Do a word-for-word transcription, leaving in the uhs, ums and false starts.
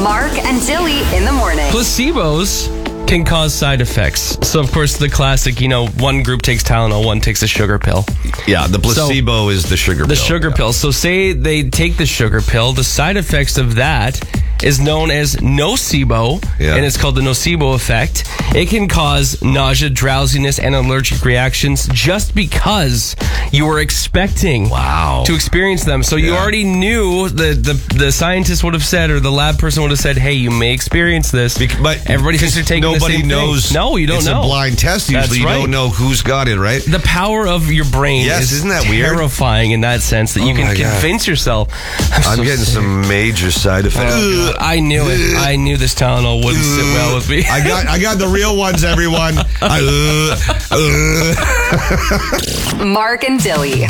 Mark and Dilly in the morning. Placebos can cause side effects. So, of course, the classic, you know, one group takes Tylenol, one takes a sugar pill. Yeah, the placebo so, is the sugar pill. The sugar yeah. pill. So, say they take the sugar pill, the side effects of that is known as nocebo, yeah. and it's called the nocebo effect. It can cause nausea, drowsiness, and allergic reactions just because you were expecting wow. to experience them. So you yeah. already knew, the, the the scientist would have said, or the lab person would have said, hey, you may experience this. Bec- but everybody thinks they're taking nobody the same knows. thing. No, you don't it's know. It's a blind test. Usually That's you right. don't know who's got it, right? The power of your brain yes, is isn't that weird? terrifying in that sense that oh you can my convince God. yourself. I'm, I'm so getting sick. some major side effects. Oh, I knew it. I knew this Tylenol wouldn't sit well with me. I got I got the real ones, everyone. Mark and Dilly.